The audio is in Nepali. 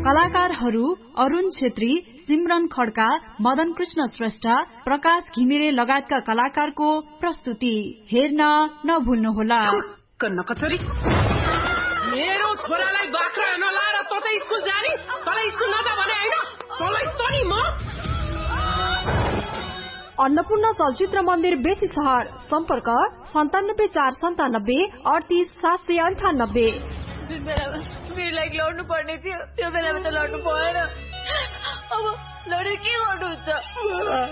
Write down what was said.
कलाकारहरू अरुण छेत्री, सिमरन खड्का, मदन कृष्ण श्रेष्ठ, प्रकाश घिमिरे लगायतका कलाकारको प्रस्तुति हेर्न नभुल्नुहोला। मेरो छोरालाई बाख्रा नलाएर त स्कुल जाने, तँलाई स्कुल नजा भने हैन, तँलाई त नि म। अन्नपूर्ण चलचित्र मन्दिर बेसी सहर, सम्पर्क 97 497 38 798। जुन बेलामा मेरो लागि लड्नु पर्ने थियो त्यो बेलामा त लड्नु भएन, अब लडेर के गर्नुहुन्छ?